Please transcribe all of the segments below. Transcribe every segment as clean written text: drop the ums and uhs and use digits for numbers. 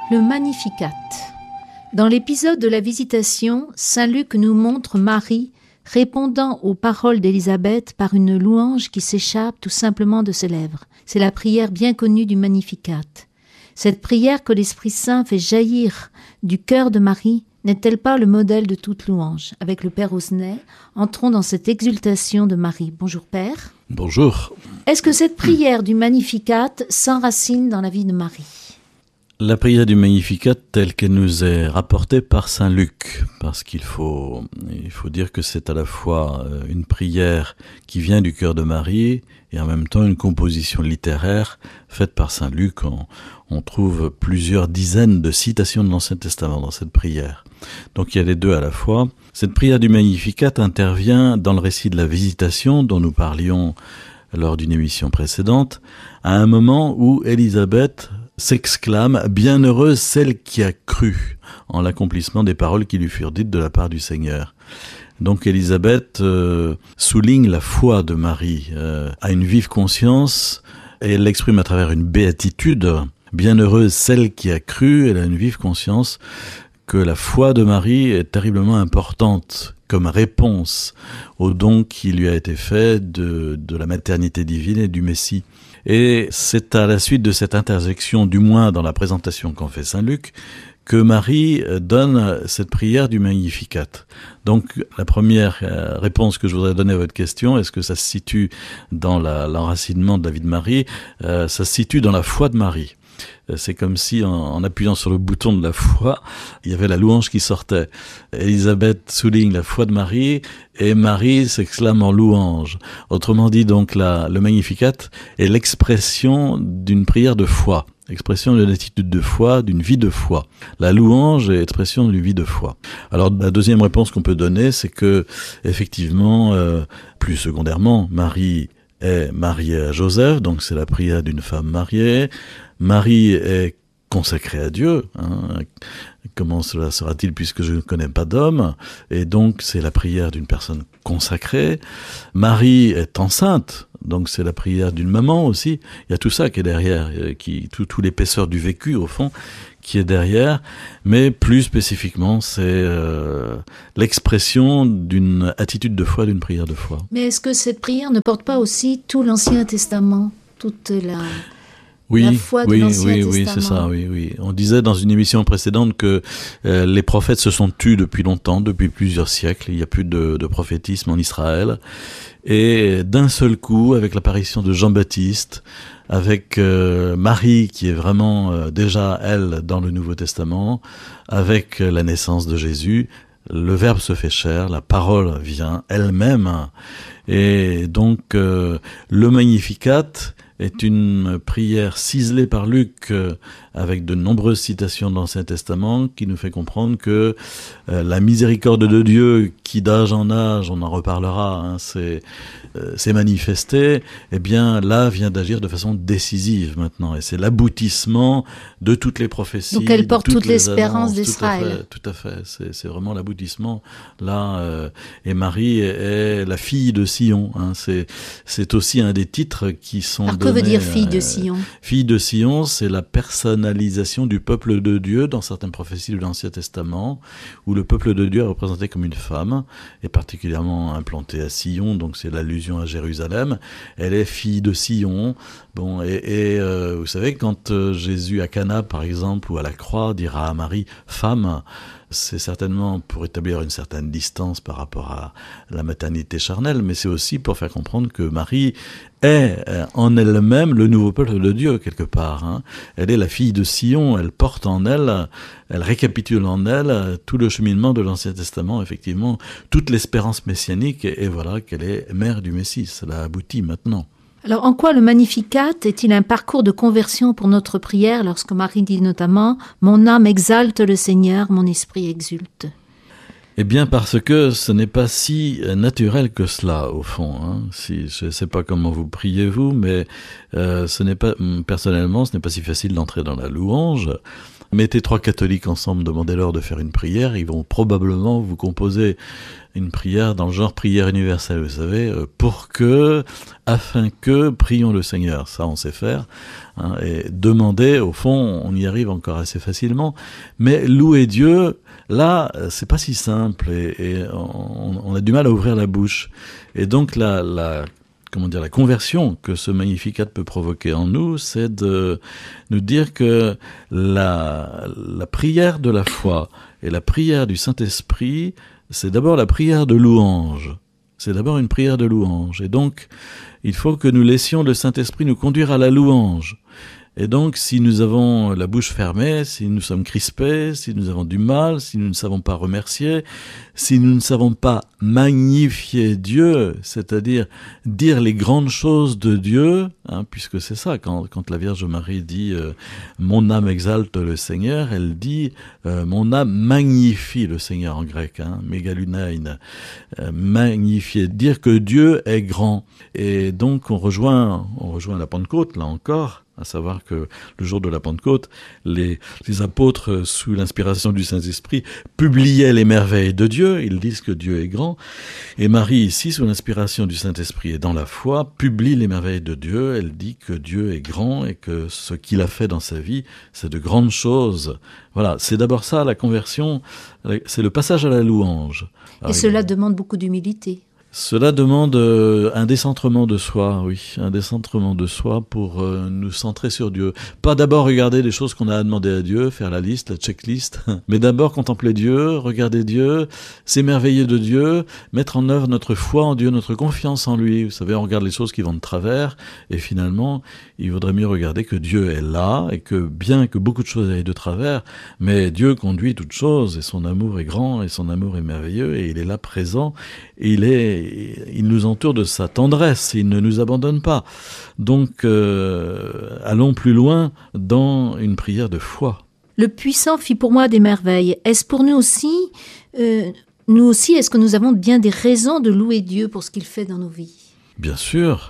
Le Magnificat. Dans l'épisode de la Visitation, saint Luc nous montre Marie répondant aux paroles d'Élisabeth par une louange qui s'échappe tout simplement de ses lèvres. C'est la prière bien connue du Magnificat. Cette prière que l'Esprit Saint fait jaillir du cœur de Marie n'est-elle pas le modèle de toute louange? Avec le Père Osnay, entrons dans cette exultation de Marie. Bonjour Père. Bonjour. Est-ce que cette prière du Magnificat s'enracine dans la vie de Marie? La prière du Magnificat telle qu'elle nous est rapportée par saint Luc, parce qu'il faut dire que c'est à la fois une prière qui vient du cœur de Marie et en même temps une composition littéraire faite par saint Luc. On trouve plusieurs dizaines de citations de l'Ancien Testament dans cette prière. Donc il y a les deux à la fois. Cette prière du Magnificat intervient dans le récit de la Visitation dont nous parlions lors d'une émission précédente, à un moment où Élisabeth s'exclame « Bienheureuse celle qui a cru » en l'accomplissement des paroles qui lui furent dites de la part du Seigneur. Donc Élisabeth souligne la foi de Marie, a une vive conscience et elle l'exprime à travers une béatitude. Bienheureuse celle qui a cru, elle a une vive conscience que la foi de Marie est terriblement importante comme réponse au don qui lui a été fait de la maternité divine et du Messie. Et c'est à la suite de cette intersection, du moins dans la présentation qu'en fait saint Luc, que Marie donne cette prière du Magnificat. Donc la première réponse que je voudrais donner à votre question, est-ce que ça se situe dans l'enracinement de la vie de Marie? Ça se situe dans la foi de Marie. C'est comme si, en appuyant sur le bouton de la foi, il y avait la louange qui sortait. Élisabeth souligne la foi de Marie et Marie s'exclame en louange. Autrement dit, donc, le Magnificat est l'expression d'une prière de foi, expression d'une attitude de foi, d'une vie de foi. La louange est expression d'une vie de foi. Alors, la deuxième réponse qu'on peut donner, c'est que, effectivement, plus secondairement, Marie est mariée à Joseph, donc c'est la prière d'une femme mariée. Marie est consacrée à Dieu. Comment cela sera-t-il puisque je ne connais pas d'homme? Et donc c'est la prière d'une personne consacrée. Marie est enceinte, donc c'est la prière d'une maman aussi. Il y a tout ça qui est derrière, tout l'épaisseur du vécu au fond qui est derrière, mais plus spécifiquement c'est l'expression d'une attitude de foi, d'une prière de foi. Mais est-ce que cette prière ne porte pas aussi tout l'Ancien Testament, toute la foi de l'Ancien Testament? Oui, c'est ça, oui. On disait dans une émission précédente que les prophètes se sont tus depuis longtemps, depuis plusieurs siècles. Il n'y a plus de prophétisme en Israël. Et d'un seul coup, avec l'apparition de Jean-Baptiste, avec Marie qui est vraiment déjà, elle, dans le Nouveau Testament, avec la naissance de Jésus, le Verbe se fait chair, la parole vient elle-même. Et donc, le Magnificat est une prière ciselée par Luc avec de nombreuses citations de l'Ancien Testament qui nous fait comprendre que la miséricorde de Dieu qui d'âge en âge, on en reparlera, s'est manifestée, eh bien là vient d'agir de façon décisive maintenant et c'est l'aboutissement de toutes les prophéties. Donc elle porte toute l'espérance d'Israël. Tout à fait, c'est vraiment l'aboutissement là. Et Marie est la fille de Sion. C'est aussi un des titres qui sont donnés. Que veut dire fille de Sion? Fille de Sion, c'est la personnalisation du peuple de Dieu dans certaines prophéties de l'Ancien Testament, où le peuple de Dieu est représenté comme une femme, et particulièrement implantée à Sion, donc c'est l'allusion à Jérusalem. Elle est fille de Sion. Bon, et vous savez, quand Jésus à Cana, par exemple, ou à la croix, dira à Marie « femme », c'est certainement pour établir une certaine distance par rapport à la maternité charnelle, mais c'est aussi pour faire comprendre que Marie est en elle-même le nouveau peuple de Dieu, quelque part. Elle est la fille de Sion, elle porte en elle, elle récapitule en elle tout le cheminement de l'Ancien Testament, effectivement, toute l'espérance messianique, et voilà qu'elle est mère du Messie, cela aboutit maintenant. Alors, en quoi le Magnificat est-il un parcours de conversion pour notre prière lorsque Marie dit notamment « Mon âme exalte le Seigneur, mon esprit exulte ». Eh bien, parce que ce n'est pas si naturel que cela, au fond. Je ne sais pas comment vous priez, vous, mais personnellement, ce n'est pas si facile d'entrer dans la louange. Mettez 3 catholiques ensemble, demandez-leur de faire une prière, ils vont probablement vous composer une prière dans le genre prière universelle, vous savez, pour que, afin que, prions le Seigneur. Ça, on sait faire. Hein, et demander, au fond, on y arrive encore assez facilement. Mais louer Dieu, là, c'est pas si simple et on a du mal à ouvrir la bouche. Et donc, la conversion que ce Magnificat peut provoquer en nous, c'est de nous dire que la prière de la foi et la prière du Saint-Esprit, c'est d'abord la prière de louange. C'est d'abord une prière de louange. Et donc, il faut que nous laissions le Saint-Esprit nous conduire à la louange. Et donc, si nous avons la bouche fermée, si nous sommes crispés, si nous avons du mal, si nous ne savons pas remercier, si nous ne savons pas magnifier Dieu, c'est-à-dire dire les grandes choses de Dieu, hein, puisque c'est ça, quand la Vierge Marie dit « Mon âme exalte le Seigneur », elle dit « Mon âme magnifie le Seigneur » en grec, hein, mégalunein, magnifier, dire que Dieu est grand. Et donc, on rejoint la Pentecôte, là encore, à savoir que le jour de la Pentecôte, les apôtres, sous l'inspiration du Saint-Esprit, publiaient les merveilles de Dieu, ils disent que Dieu est grand, et Marie, ici, sous l'inspiration du Saint-Esprit et dans la foi, publie les merveilles de Dieu, elle dit que Dieu est grand et que ce qu'il a fait dans sa vie, c'est de grandes choses. Voilà, c'est d'abord ça, la conversion, c'est le passage à la louange. Et cela demande beaucoup d'humilité. Cela demande un décentrement de soi, oui, un décentrement de soi pour nous centrer sur Dieu. Pas d'abord regarder les choses qu'on a à demander à Dieu, faire la liste, la checklist, mais d'abord contempler Dieu, regarder Dieu, s'émerveiller de Dieu, mettre en œuvre notre foi en Dieu, notre confiance en lui. Vous savez, on regarde les choses qui vont de travers, et finalement, il vaudrait mieux regarder que Dieu est là, et que bien que beaucoup de choses aillent de travers, mais Dieu conduit toutes choses, et son amour est grand, et son amour est merveilleux, et il est là présent, et il nous entoure de sa tendresse, il ne nous abandonne pas. Donc, allons plus loin dans une prière de foi. Le puissant fit pour moi des merveilles. Est-ce pour nous aussi, est-ce que nous avons bien des raisons de louer Dieu pour ce qu'il fait dans nos vies ? Bien sûr,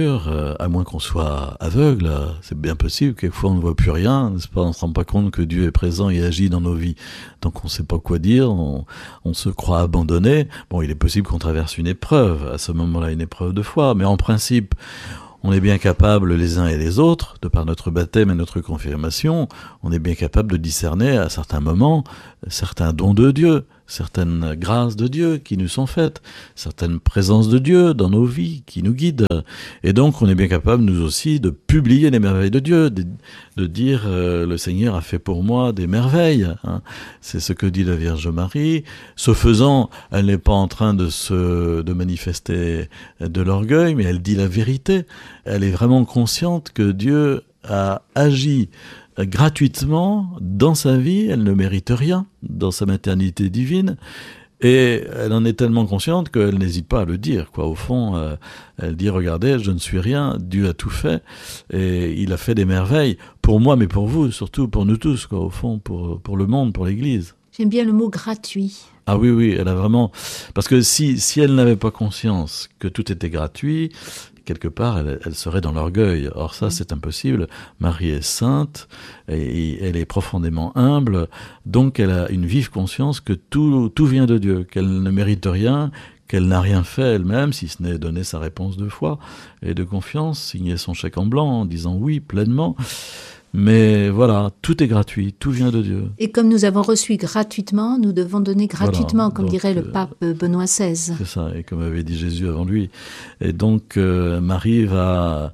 à moins qu'on soit aveugle, c'est bien possible, quelquefois on ne voit plus rien, n'est-ce pas, on ne se rend pas compte que Dieu est présent et agit dans nos vies. Donc on ne sait pas quoi dire, on se croit abandonné. Bon, il est possible qu'on traverse une épreuve, à ce moment-là une épreuve de foi, mais en principe, on est bien capable les uns et les autres, de par notre baptême et notre confirmation, on est bien capable de discerner à certains moments certains dons de Dieu, certaines grâces de Dieu qui nous sont faites, certaines présences de Dieu dans nos vies qui nous guident. Et donc on est bien capable, nous aussi, de publier les merveilles de Dieu, de dire le Seigneur a fait pour moi des merveilles. Hein. C'est ce que dit la Vierge Marie. Ce faisant, elle n'est pas en train de manifester de l'orgueil, mais elle dit la vérité. Elle est vraiment consciente que Dieu a agi gratuitement dans sa vie, elle ne mérite rien dans sa maternité divine, et elle en est tellement consciente qu'elle n'hésite pas à le dire, quoi. Au fond, elle dit, regardez, je ne suis rien, Dieu a tout fait, et il a fait des merveilles pour moi, mais pour vous, surtout pour nous tous, quoi. Au fond, pour le monde, pour l'Église. J'aime bien le mot gratuit. Ah oui, elle a vraiment... Parce que si elle n'avait pas conscience que tout était gratuit, quelque part, elle serait dans l'orgueil. Or ça, c'est impossible. Marie est sainte, et elle est profondément humble, donc elle a une vive conscience que tout vient de Dieu, qu'elle ne mérite rien, qu'elle n'a rien fait elle-même, si ce n'est donner sa réponse de foi et de confiance, signer son chèque en blanc en disant oui pleinement. Mais voilà, tout est gratuit, tout vient de Dieu. Et comme nous avons reçu gratuitement, nous devons donner gratuitement, comme dirait le pape Benoît XVI. C'est ça, et comme avait dit Jésus avant lui. Et donc, Marie va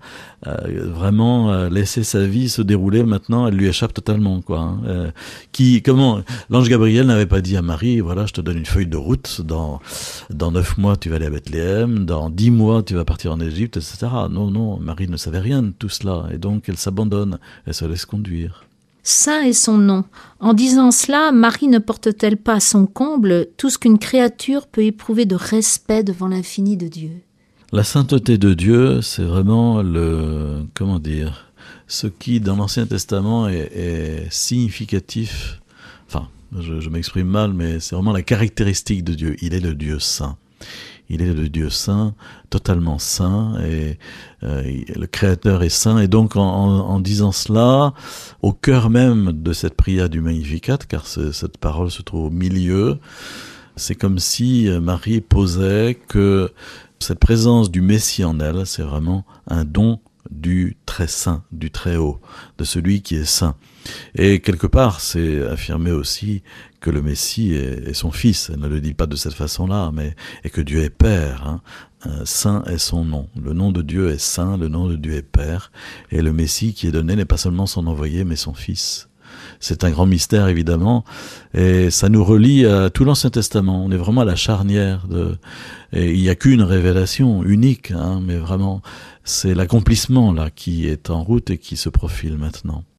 vraiment laisser sa vie se dérouler maintenant, elle lui échappe totalement, quoi. Hein. L'ange Gabriel n'avait pas dit à Marie, voilà, je te donne une feuille de route, dans 9 mois tu vas aller à Bethléem, dans 10 mois tu vas partir en Égypte, etc. Non, Marie ne savait rien de tout cela, et donc elle s'abandonne, elle se laisse conduire. Saint est son nom. En disant cela, Marie ne porte-t-elle pas à son comble tout ce qu'une créature peut éprouver de respect devant l'infini de Dieu ? La sainteté de Dieu, c'est vraiment ce qui dans l'Ancien Testament est significatif. Enfin, je m'exprime mal, mais c'est vraiment la caractéristique de Dieu. Il est le Dieu saint. Il est le Dieu saint, totalement saint, et le Créateur est saint. Et donc, en disant cela, au cœur même de cette prière du Magnificat, car cette parole se trouve au milieu, C'est comme si Marie posait que cette présence du Messie en elle, c'est vraiment un don du très saint, du très haut, de celui qui est saint. Et quelque part, c'est affirmer aussi que le Messie est son fils. Elle ne le dit pas de cette façon-là, mais et que Dieu est Père. Hein. Saint est son nom. Le nom de Dieu est saint, le nom de Dieu est Père. Et le Messie qui est donné n'est pas seulement son envoyé, mais son fils. C'est un grand mystère, évidemment, et ça nous relie à tout l'Ancien Testament. On est vraiment à la charnière et il n'y a qu'une révélation unique, hein, mais vraiment, c'est l'accomplissement là qui est en route et qui se profile maintenant.